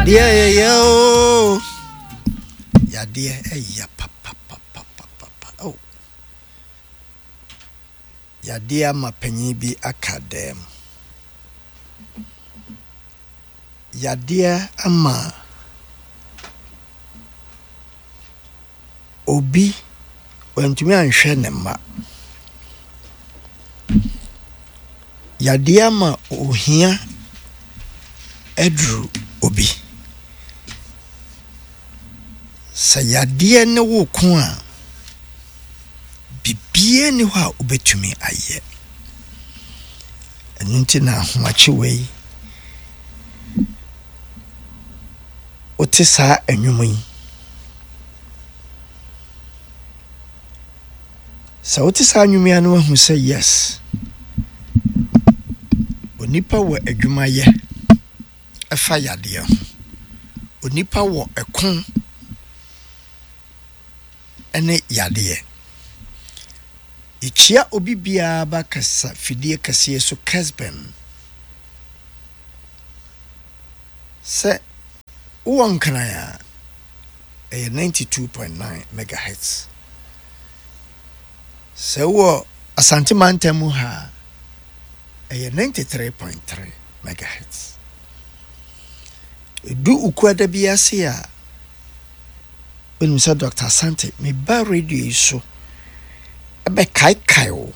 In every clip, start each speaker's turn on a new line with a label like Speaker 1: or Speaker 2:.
Speaker 1: Yadia yo. Yadia ya papa. Oh. Yadia mapanyi bi akadem. Yadia ama obi wantumi anhwe ne ma. Yadia ma ohia edru obi. Sa yadia ne wo ko a bibie ne ho a obetumi aye. Enunti na ahomache wei. Otisa enwumui. Sa otisa enwumui anu ahu say yes. Onipa wo adwuma ye. Efa yadia. Onipa wo ekon ene yadia. Ichia obi bia ba kasa fidie kase so Casben. Se uwankana ya 92.9 megahertz. Se wo Asante Mantemu ha 93.3 megahertz. Du ukwada biase a when we said Dr. Asante me ba radio iso ebe kai o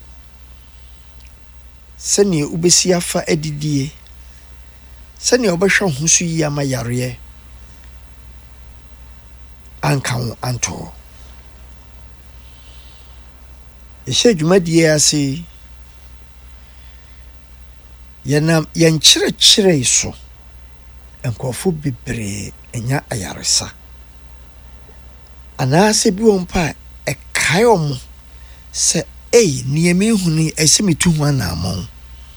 Speaker 1: sene ubesi afa adidie sene obehwe ho so yi ama yare anka ho anto ehye dwumadie ase yenam yenkyere so enkofo bebre enya ayaresa anase bi wonpa ekai omo se niemi huni esemitu ho na amon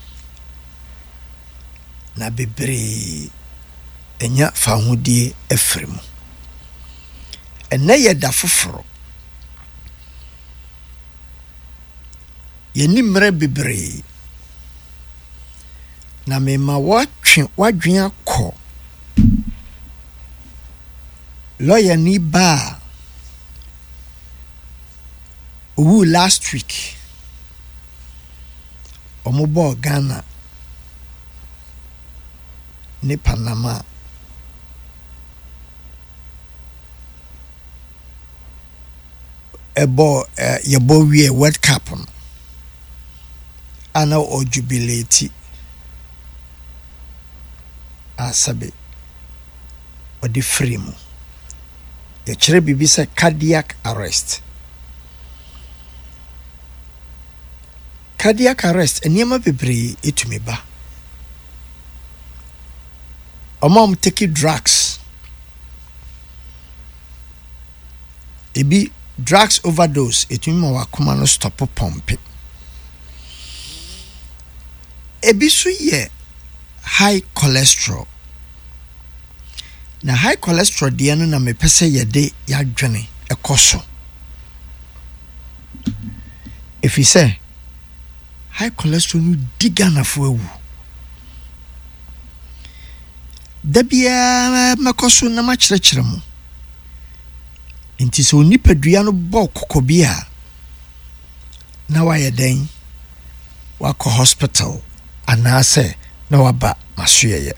Speaker 1: na bebre enya fa hodie efrem ena yeda foforo yeni mre bebre na mema wadwen akọ lawyer ni ba who last week omobo Ghana ne Panama yebo wie World Cup ana o jubilate asabe o di free mu ye kire bibi se cardiac arrest. Cardiac arrest enema bebre etumi ba. Omam take drugs. Ebi drugs overdose etumi ma wakoma no stop pump. Ebi so ye high cholesterol. Na high cholesterol de no na mepese ye de yadwene ekoso. If you say high cholesterol nu diga na fo awu. Dabia makoso na makyerɛkyerɛ mu. Nti so nipadua no bɔ kokobia na wayɛ den wakɔ hospital anase na waba masoyɛ.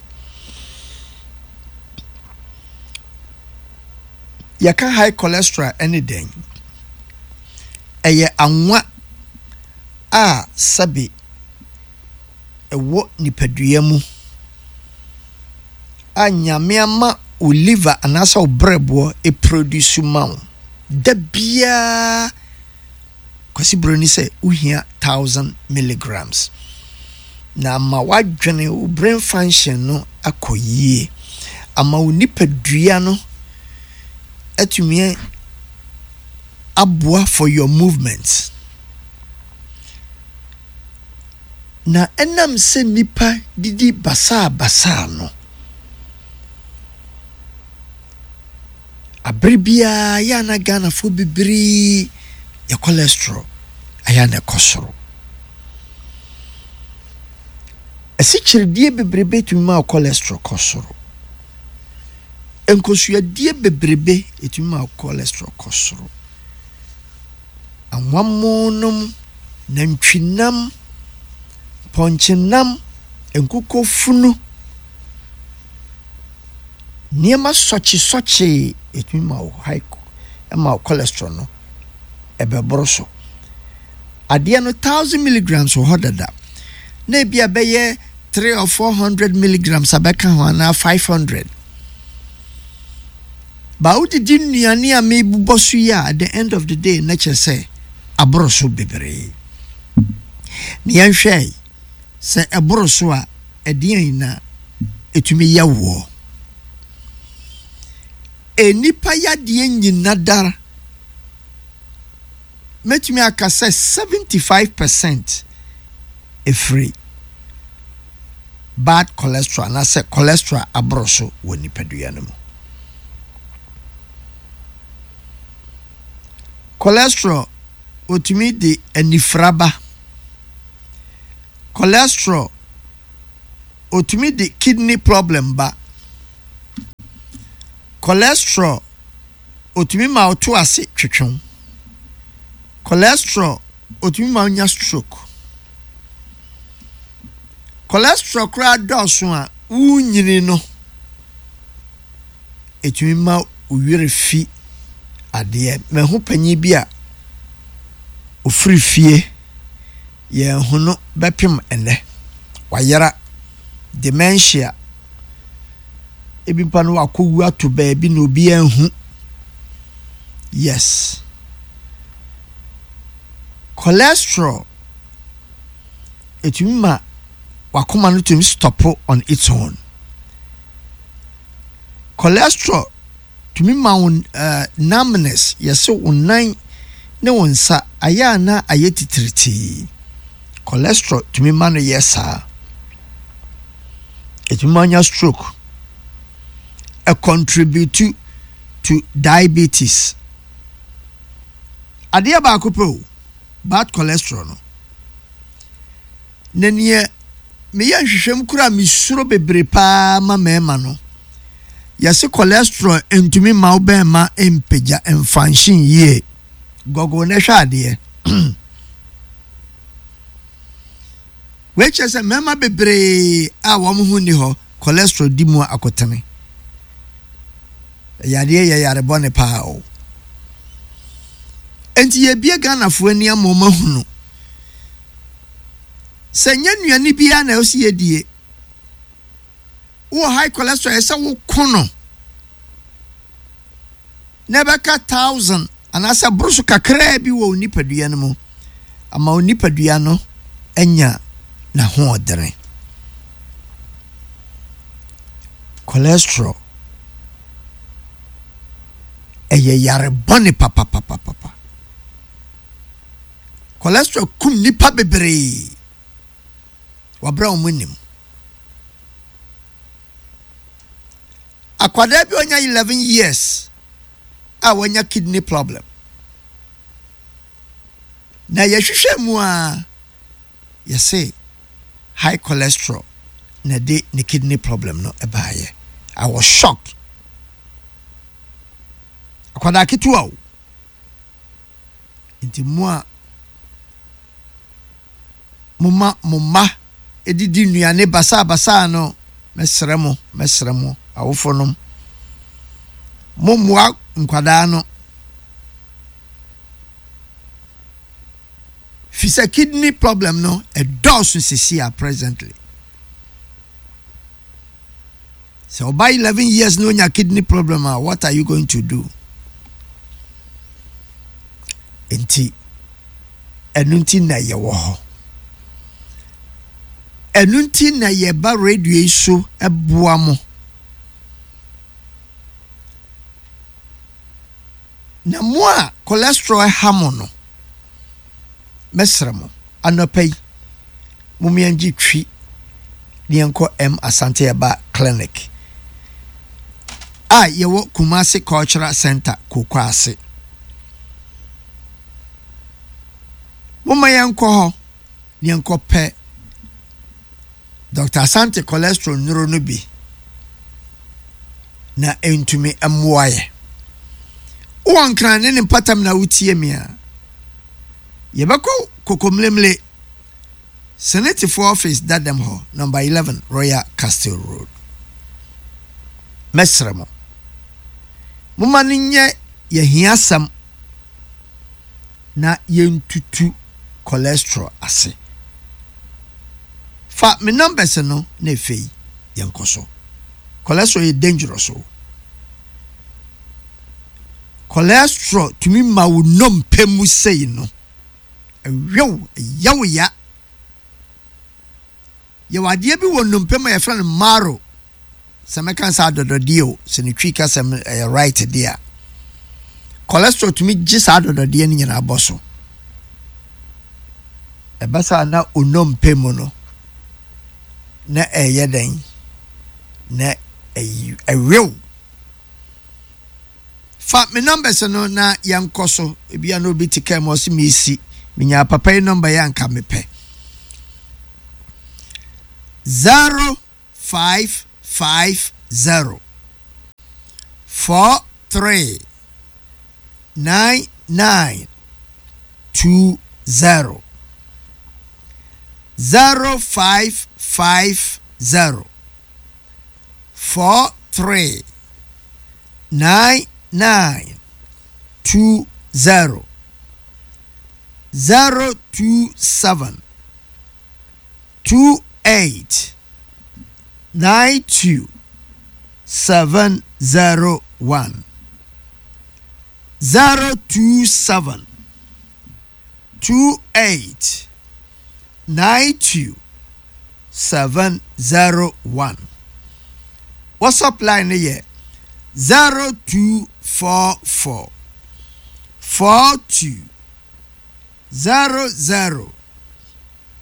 Speaker 1: Yaka high cholesterol any den. Eye anwa a sabi ewo nipadua mu anyame ama o liver anasa o brebo e produce ma da bia kwasi broni se uhia 1000 milligrams na ma wadwene o brain function no akoyie ama o nipadua no atumi aboa for your movements. Na enam se nipa didi basa no abribia ya na Ghana fo bibiri ya cholesterol aya na kosoro esichirdie bibiri betumi ma cholesterol kosoro enkosuadie bebrebe etumi ma cholesterol kosoro anwamonum nantwinam ponchenam enkukofunu niema sochi etumi ma high ma cholesterol no ebebroso ade no 1000 milligrams ho dada na bia beye 300 or 400 milligrams abeka ho na 500 ba udi di nuane a me bubosu ya at the end of the day na chese abroso bebre ni anhwe se abroso a edian na etumi yawo enipa ya de nyina dara metumi akase 75% free bad cholesterol na se cholesterol abroso woni padua no mu cholesterol otumi de anifraba cholesterol otumi de kidney problem ba cholesterol otumi ma oto ase twetwon cholesterol otumi ma nya stroke cholesterol kra doso a unyini no etumi ma uwire fi ade me ho panyi bi a ofiri fie ye hono bepem ene wayera dementia ebi pano akowu ato baabi na obi anhu yes cholesterol etumi ma wakoma no to stop on its own cholesterol tumi ma numbness yes unan ne wonsa aya na ayetitriti cholesterol tumi ma no yesa etumi anya stroke a contribute to diabetes adia ba ko bad cholesterol no nenie me ya hwehwem kura misuro bebre pa ma mema no yase cholesterol entumi ma obema empeja emfanshin ye gogo ne hwade weche se mema bebre a wo mo hu ni ho cholesterol di mu akotene yade ye yare bone pa o enti ye bie Ghana fo ani amoma hunu senya nuani bia na osi edie wo high cholesterol esa wo kono nebeka 1000 anasa brusu kakra bi wo nipadua no mu ama onipadua no enya na ho odere cholesterol eye yare bone papa cholesterol kum nipa bebre wabra omunim akwada bi onya 11 years a wanya kidney problem na yehwehwe mu a yese high cholesterol na de ne kidney problem no ebaye I was shocked akwada kitua o nti mumma edidi nuane basa no mesremo awofonom mumwa nkwada no fisa kidney problem no a dose sisia presently so by 11 years no nya kidney problem what are you going to do enti enunti na ye wo ho enunti na ye ba radio iso eboa mo na moa cholesterol hamono mesremo anopai mumianji twi nienko Asante Aba clinic yewo Kumasi Cultural Center Kokwase muma yanko ho nienko pe Dr. Asante cholesterol neuro no bi na entumi ammoaye wankran ne patam na wutie me a yebako kokomlemle Senate for office Dadam Hall, number 11 Royal Castle Road. Mesremo. Muma ninye yehiasam na yentutu cholesterol ase. Fa me numbers no na efei yenkoso. Cholesterol is dangerous o. Cholesterol tumi ma wo nom pemu sei no. Yawo ya. Ye wadie bi wo nom pemu ye friend maro. Se me kan sa dododio se ne twi ka se right there. Cholesterol tumi gisa dododio ni nyina aboso. E basa na onom pemu no. Na yeden. Na real. Fa me numbers no na yankoso ebia no bi tika mo si mi si minya papa number yanka me pe 0550 43 9920 0550 43 9920 027 28 92 701 027 28 92 701 WhatsApp line here 0244 42 00